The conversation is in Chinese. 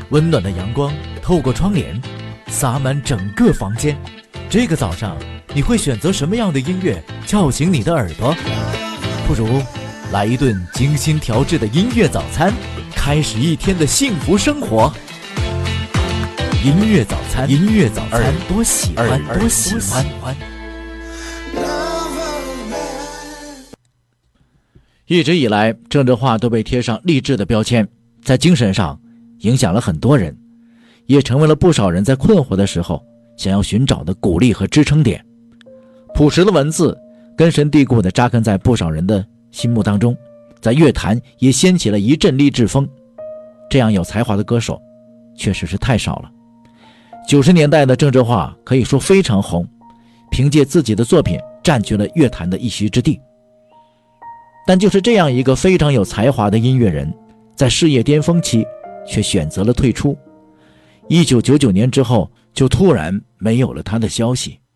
温暖的阳光透过窗帘洒满整个房间。这个早上你会选择什么样的音乐叫醒你的耳朵？不如来一顿精心调制的音乐早餐，开始一天的幸福生活。音乐早餐，音乐早餐，多喜欢，多喜欢。一直以来，郑智化都被贴上励志的标签，在精神上影响了很多人，也成为了不少人在困惑的时候想要寻找的鼓励和支撑点。朴实的文字根深蒂固地扎根在不少人的心目当中，在乐坛也掀起了一阵励志风。这样有才华的歌手确实是太少了。90年代的郑智化可以说非常红，凭借自己的作品占据了乐坛的一席之地。但就是这样一个非常有才华的音乐人，在事业巅峰期却选择了退出。1999年之后就突然没有了他的消息。